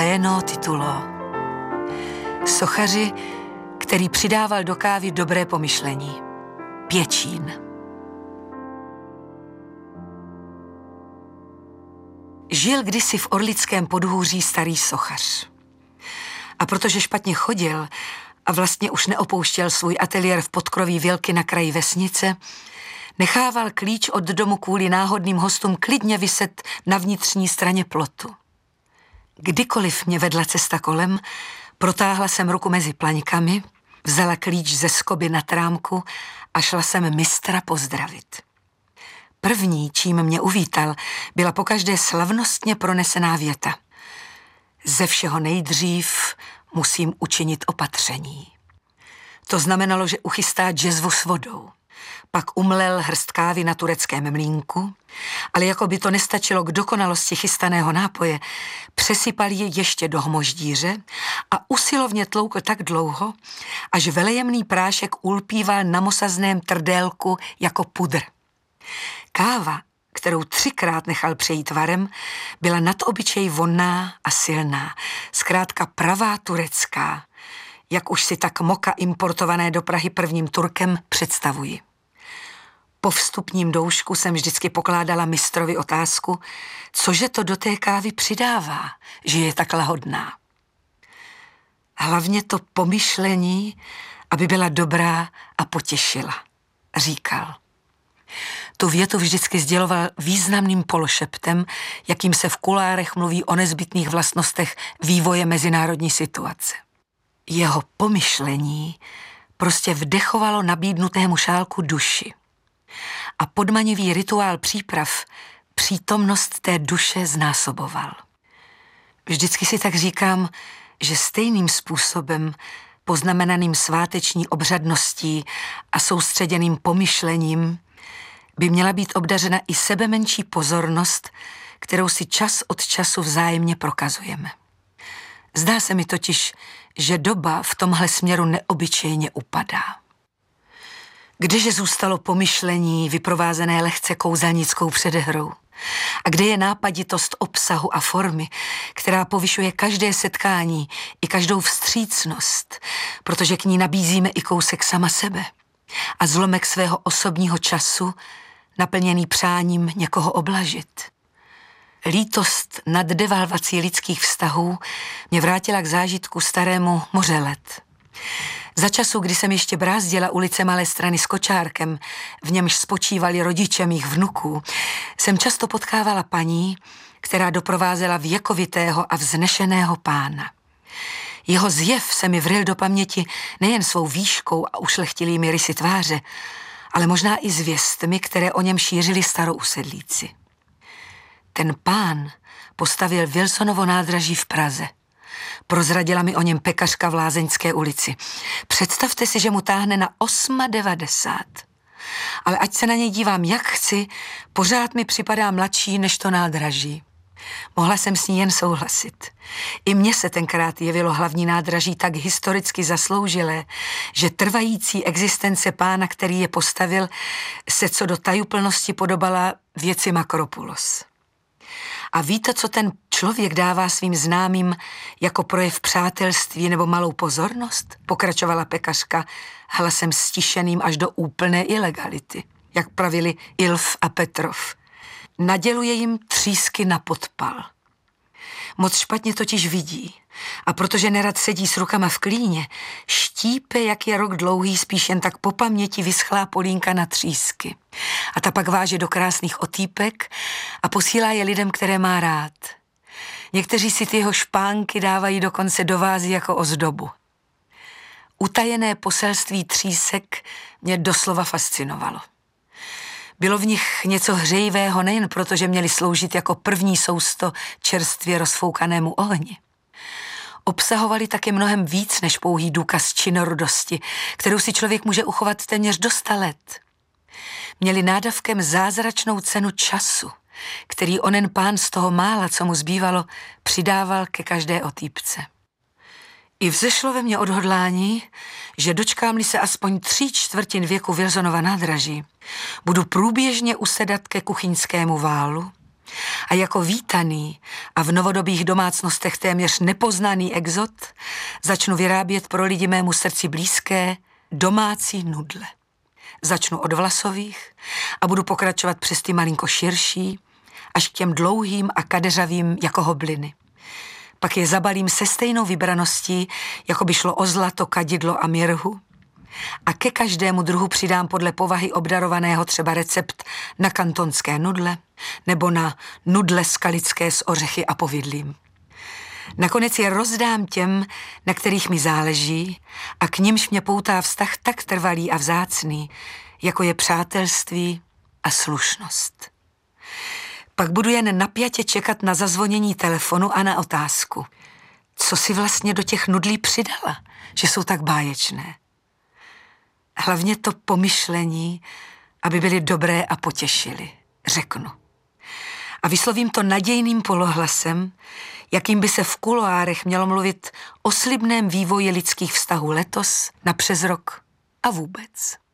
pleno titulo. Sochaři, který přidával do kávy dobré pomyšlení. Pěčín. Žil kdysi v Orlickém podhůří starý sochař. A protože špatně chodil a vlastně už neopouštěl svůj ateliér v podkroví Vělky na kraji vesnice, nechával klíč od domu kvůli náhodným hostům klidně viset na vnitřní straně plotu. Kdykoliv mě vedla cesta kolem, protáhla jsem ruku mezi plaňkami, vzala klíč ze skoby na trámku a šla jsem mistra pozdravit. První, čím mě uvítal, byla pokaždé slavnostně pronesená věta. Ze všeho nejdřív musím učinit opatření. To znamenalo, že uchystá džezvu s vodou. Pak umlel hrst kávy na tureckém mlýnku, ale jako by to nestačilo k dokonalosti chystaného nápoje, přesypal je ještě do hmoždíře a usilovně tloukl tak dlouho, až velejemný prášek ulpíval na mosazném trdélku jako pudr. Káva, kterou 3krát nechal přejít varem, byla nad obyčej vonná a silná, zkrátka pravá turecká, jak už si tak moka importované do Prahy prvním Turkem představuji. Po vstupním doušku jsem vždycky pokládala mistrovi otázku, cože to do té kávy přidává, že je tak lahodná. Hlavně to pomyšlení, aby byla dobrá a potěšila, říkal. Tu větu vždycky sděloval významným pološeptem, jakým se v kulárech mluví o nezbytných vlastnostech vývoje mezinárodní situace. Jeho pomyšlení prostě vdechovalo nabídnutému šálku duši. A podmanivý rituál příprav přítomnost té duše znásoboval. Vždycky si tak říkám, že stejným způsobem, poznamenaným sváteční obřadností a soustředěným pomyšlením, by měla být obdařena i sebemenší pozornost, kterou si čas od času vzájemně prokazujeme. Zdá se mi totiž, že doba v tomhle směru neobyčejně upadá. Kdeže zůstalo pomyšlení vyprovázené lehce kouzelnickou předehrou? A kde je nápaditost obsahu a formy, která povyšuje každé setkání i každou vstřícnost, protože k ní nabízíme i kousek sama sebe a zlomek svého osobního času, naplněný přáním někoho oblažit. Lítost nad devalvací lidských vztahů mě vrátila k zážitku starému Mořelet. Za času, kdy jsem ještě brázdila ulice Malé Strany s kočárkem, v němž spočívali rodiče mých vnuků, jsem často potkávala paní, která doprovázela věkovitého a vznešeného pána. Jeho zjev se mi vryl do paměti nejen svou výškou a ušlechtilými rysy tváře, ale možná i zvěstmi, které o něm šířili starousedlíci. Ten pán postavil Wilsonovo nádraží v Praze. Prozradila mi o něm pekařka v Lázeňské ulici. Představte si, že mu táhne na 98. Ale ať se na něj dívám jak chci, pořád mi připadá mladší než to nádraží. Mohla jsem s ní jen souhlasit. I mně se tenkrát jevilo hlavní nádraží tak historicky zasloužilé, že trvající existence pána, který je postavil, se co do tajuplnosti podobala věci Makropulos. A víte, co ten člověk dává svým známým jako projev přátelství nebo malou pozornost? Pokračovala pekařka hlasem stišeným až do úplné ilegality, jak pravili Ilf a Petrov. Naděluje jim třísky na podpal. Moc špatně totiž vidí a protože nerad sedí s rukama v klíně, štípe, jak je rok dlouhý, spíš jen tak po paměti vyschlá polínka na třísky. A ta pak váže do krásných otýpek a posílá je lidem, které má rád. Někteří si ty jeho špánky dávají dokonce do vázy jako ozdobu. Utajené poselství třísek mě doslova fascinovalo. Bylo v nich něco hřejivého nejen proto, že měli sloužit jako první sousto čerstvě rozfoukanému ohni. Obsahovali také mnohem víc než pouhý důkaz činorodosti, kterou si člověk může uchovat téměř do 100 let. Měli nádavkem zázračnou cenu času, který onen pán z toho mála, co mu zbývalo, přidával ke každé otýpce. I vzešlo ve mně odhodlání, že dočkám-li se aspoň 3/4 věku Wilsonova nádraží, budu průběžně usedat ke kuchyňskému válu A jako vítaný a v novodobých domácnostech téměř nepoznaný exot začnu vyrábět pro lidi mému srdci blízké domácí nudle. Začnu od vlasových a budu pokračovat přes ty malinko širší, až k těm dlouhým a kadeřavým jako hobliny. Pak je zabalím se stejnou vybraností, jako by šlo o zlato, kadidlo a mirhu. A ke každému druhu přidám podle povahy obdarovaného třeba recept na kantonské nudle nebo na nudle skalické s ořechy a povidlím. Nakonec je rozdám těm, na kterých mi záleží a k nimž mě poutá vztah tak trvalý a vzácný, jako je přátelství a slušnost. Pak budu jen napjatě čekat na zazvonění telefonu a na otázku. Co si vlastně do těch nudlí přidala, že jsou tak báječné? Hlavně to pomyšlení, aby byly dobré a potěšily, řeknu. A vyslovím to nadějným polohlasem, jakým by se v kuloárech mělo mluvit o slibném vývoji lidských vztahů letos, na přes rok a vůbec.